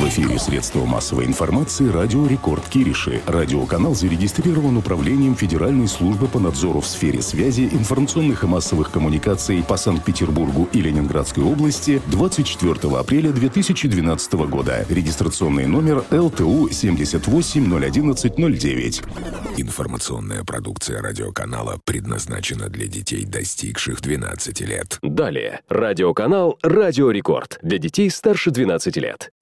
эфире средства массовой информации «Радио Рекорд» Кириши. Радиоканал зарегистрирован Управлением Федеральной службы по надзору в сфере связи, информационных и массовых коммуникаций по Санкт-Петербургу и Ленинградской области 24 апреля 2012 года. Регистрационный номер ЛТУ 78011009. Информационная продукция радиоканала предназначена для детей, достигших 12 лет. Далее. Радиоканал «Радио Рекорд» для детей старше 12 лет.